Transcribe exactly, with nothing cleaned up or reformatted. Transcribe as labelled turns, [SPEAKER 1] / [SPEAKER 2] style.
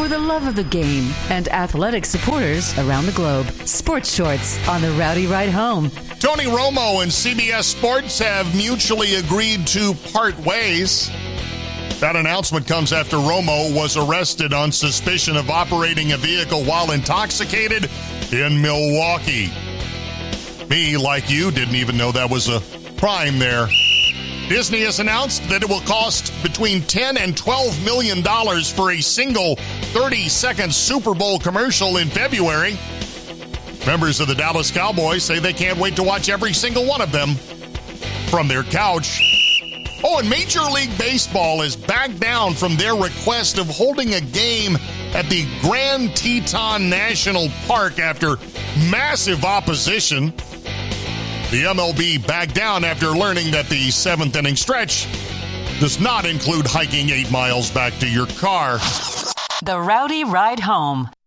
[SPEAKER 1] for the love of the game and athletic supporters around the globe. Sports Shorts on the Rowdy Ride Home.
[SPEAKER 2] Tony Romo and C B S Sports have mutually agreed to part ways. That announcement comes after Romo was arrested on suspicion of operating a vehicle while intoxicated in Milwaukee. Me, like you, didn't even know that was a crime there. Disney has announced that it will cost between ten and twelve million dollars for a single thirty-second Super Bowl commercial in February. Members of the Dallas Cowboys say they can't wait to watch every single one of them from their couch. Oh, and Major League Baseball has backed down from their request of holding a game at the Grand Teton National Park after massive opposition. The M L B backed down after learning that the seventh inning stretch does not include hiking eight miles back to your car.
[SPEAKER 1] The Rowdy Ride Home.